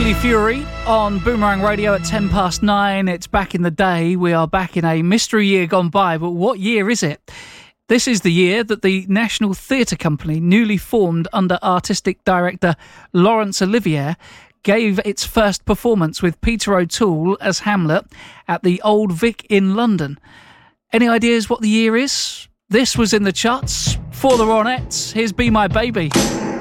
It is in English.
Lady Fury on Boomerang Radio at 9:10. It's back in the day. We are back in a mystery year gone by, but what year is it? This is the year that the National Theatre Company, newly formed under artistic director Laurence Olivier, gave its first performance with Peter O'Toole as Hamlet at the Old Vic in London. Any ideas what the year is? This was in the charts for the Ronettes. Here's Be My Baby.